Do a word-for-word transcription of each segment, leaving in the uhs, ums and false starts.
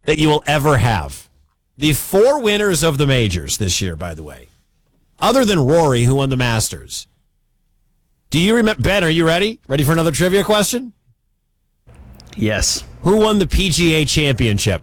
that you will ever have. The four winners of the majors this year, by the way, other than Rory, who won the Masters. Do you remember, Ben, are you ready? Ready for another trivia question? Yes. Who won the P G A Championship?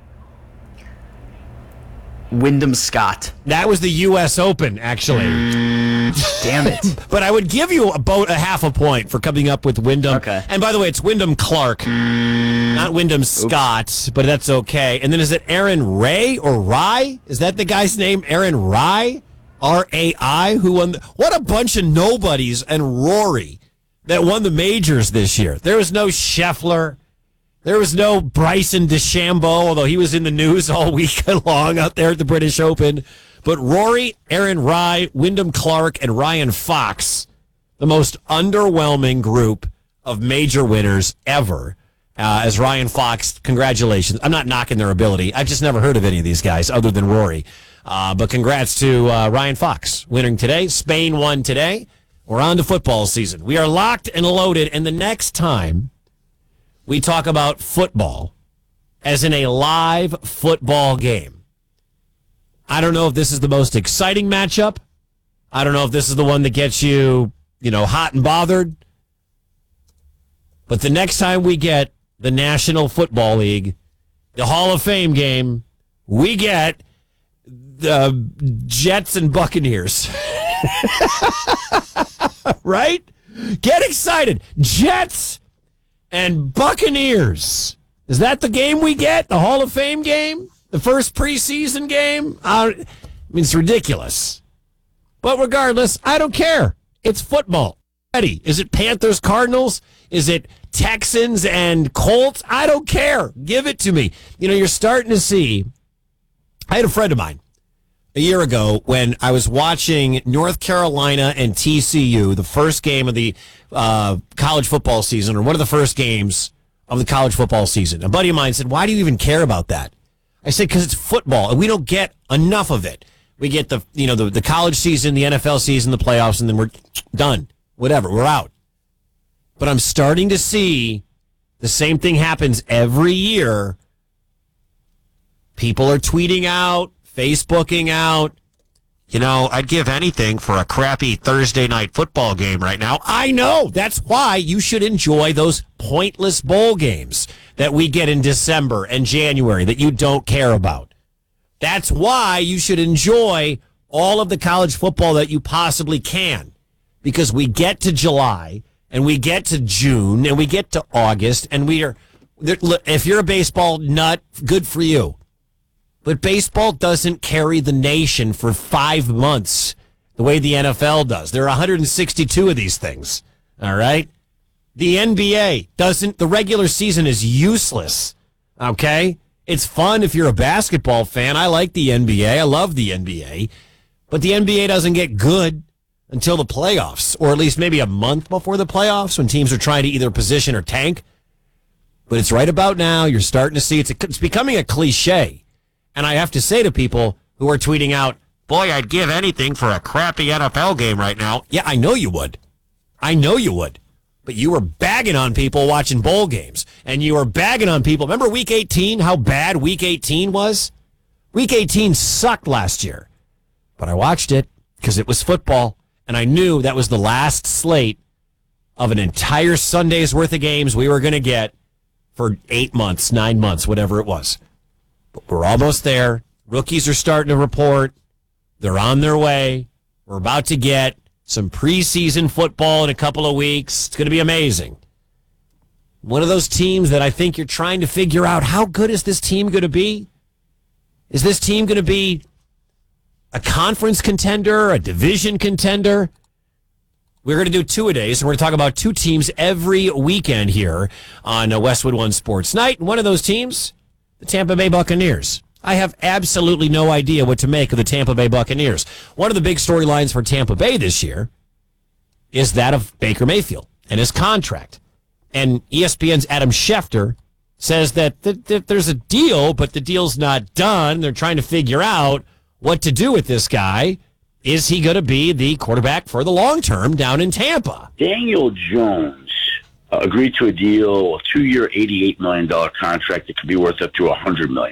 Wyndham Scott. That was the U S Open, actually. Damn it. But I would give you about a half a point for coming up with Wyndham. Okay. And by the way, it's Wyndham Clark, not Wyndham Scott, but that's okay. And then is it Aaron Ray or Rye? Is that the guy's name? Aaron Rye? R A I? Who won? The, what a bunch of nobodies and Rory that won the majors this year. There was no Scheffler. There was no Bryson DeChambeau, although he was in the news all week long out there at the British Open. But Rory, Aaron Rye, Wyndham Clark, and Ryan Fox, the most underwhelming group of major winners ever. Uh, as Ryan Fox, congratulations. I'm not knocking their ability. I've just never heard of any of these guys other than Rory. Uh, but congrats to uh, Ryan Fox winning today. Spain won today. We're on to football season. We are locked and loaded, and the next time we talk about football as in a live football game. I don't know if this is the most exciting matchup. I don't know if this is the one that gets you, you know, hot and bothered. But the next time we get the National Football League, the Hall of Fame game, we get the Jets and Buccaneers. Right? Get excited. Jets and Buccaneers. Is that the game we get? The Hall of Fame game? The first preseason game? Uh, I mean, it's ridiculous. But regardless, I don't care. It's football. Ready? Is it Panthers, Cardinals? Is it Texans and Colts? I don't care. Give it to me. You know, you're starting to see. I had a friend of mine a year ago when I was watching North Carolina and T C U, the first game of the uh, college football season, or one of the first games of the college football season. A buddy of mine said, why do you even care about that? I said, because it's football, and we don't get enough of it. We get the, you know, the, the college season, the N F L season, the playoffs, and then we're done. Whatever, we're out. But I'm starting to see the same thing happens every year. People are tweeting out, Facebooking out. You know, I'd give anything for a crappy Thursday night football game right now. I know. That's why you should enjoy those pointless bowl games that we get in December and January that you don't care about. That's why you should enjoy all of the college football that you possibly can. Because we get to July, and we get to June, and we get to August, and we are, if you're a baseball nut, good for you. But baseball doesn't carry the nation for five months the way the N F L does. There are one hundred sixty-two of these things, all right? The N B A doesn't, the regular season is useless, okay? It's fun if you're a basketball fan. I like the N B A. I love the N B A. But the N B A doesn't get good until the playoffs, or at least maybe a month before the playoffs when teams are trying to either position or tank. But it's right about now. You're starting to see it's, a, it's becoming a cliche. And I have to say to people who are tweeting out, boy, I'd give anything for a crappy N F L game right now. Yeah, I know you would. I know you would. But you were bagging on people watching bowl games. And you were bagging on people. Remember Week eighteen, how bad Week eighteen was? Week eighteen sucked last year. But I watched it because it was football. And I knew that was the last slate of an entire Sunday's worth of games we were going to get for eight months, nine months, whatever it was. But we're almost there. Rookies are starting to report. They're on their way. We're about to get some preseason football in a couple of weeks. It's going to be amazing. One of those teams that I think you're trying to figure out, how good is this team going to be? Is this team going to be a conference contender, a division contender? We're going to do two-a-days, and we're going to talk about two teams every weekend here on uh, Westwood One Sports Night. And one of those teams, the Tampa Bay Buccaneers. I have absolutely no idea what to make of the Tampa Bay Buccaneers. One of the big storylines for Tampa Bay this year is that of Baker Mayfield and his contract. And E S P N's Adam Schefter says that, th- that there's a deal, but the deal's not done. They're trying to figure out what to do with this guy. Is he going to be the quarterback for the long term down in Tampa? Daniel Jones uh, agreed to a deal, a two-year, eighty-eight million dollars contract that could be worth up to one hundred million dollars.